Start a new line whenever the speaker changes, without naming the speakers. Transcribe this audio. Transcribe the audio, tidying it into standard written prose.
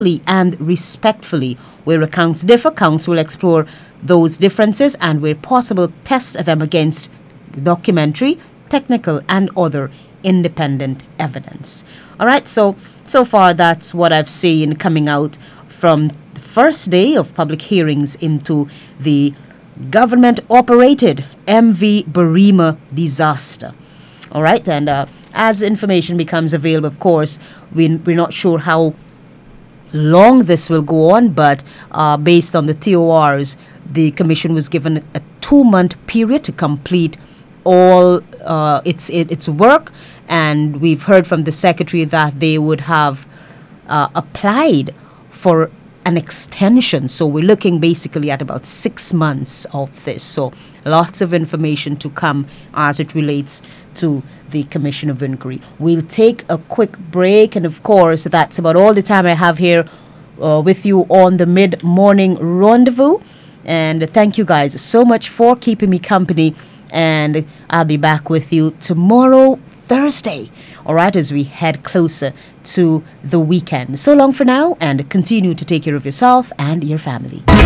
and respectfully. Where accounts differ, council will explore those differences and, where possible, test them against documentary, technical, and other independent evidence. All right, so far that's what I've seen coming out from the first day of public hearings into the government-operated MV Barima disaster. All right, and as information becomes available, of course, we're not sure how long this will go on, but based on the TORs, the commission was given a 2-month period to complete all its work, and we've heard from the secretary that they would have applied for an extension. So we're looking basically at about 6 months of this. So lots of information to come as it relates to the Commission of Inquiry. We'll take a quick break, and of course, that's about all the time I have here with you on the mid-morning rendezvous. And thank you guys so much for keeping me company. And I'll be back with you tomorrow, Thursday, all right, as we head closer to the weekend. So long for now, and continue to take care of yourself and your family.